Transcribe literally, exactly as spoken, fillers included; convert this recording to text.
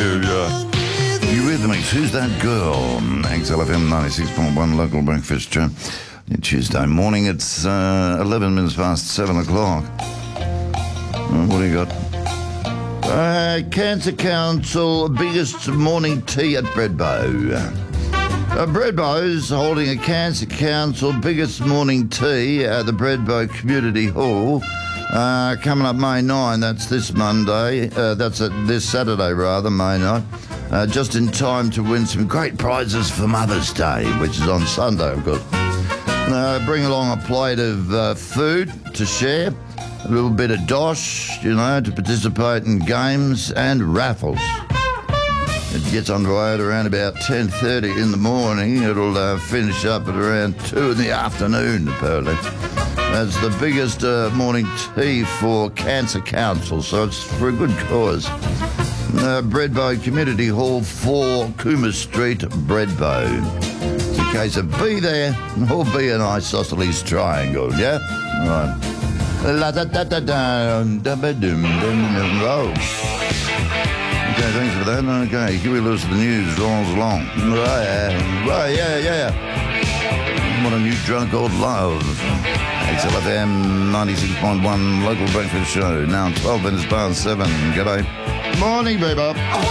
you, yeah. You Rhythmics, who's that girl? X L F M ninety-six point one local breakfast show. Tuesday morning, it's uh, eleven minutes past seven o'clock. Uh, what do you got? Uh, Cancer Council, biggest morning tea at Breadbow. Uh, Breadbow's holding a Cancer Council biggest morning tea at the Breadbow Community Hall. Uh, coming up May ninth, that's this Monday. Uh, that's uh, this Saturday, rather, May ninth. Uh, just in time to win some great prizes for Mother's Day, which is on Sunday, of course. Uh, bring along a plate of uh, food to share, a little bit of dosh, you know, to participate in games and raffles. It gets underway at around about ten thirty in the morning. It'll uh, finish up at around two in the afternoon, apparently. That's the biggest uh, morning tea for Cancer Council, so it's for a good cause. Uh, Breadbow Community Hall, four Coomer Street, Breadbow. It's a case of be there or be an isosceles triangle, yeah? Right. Oh. Okay, thanks for that. Okay, Huey Lewis, the news rolls along. Right, yeah, right, yeah, yeah. What a new drunk old love. X L F M ninety-six point one local breakfast show. Now twelve minutes past seven. G'day. Morning, baby.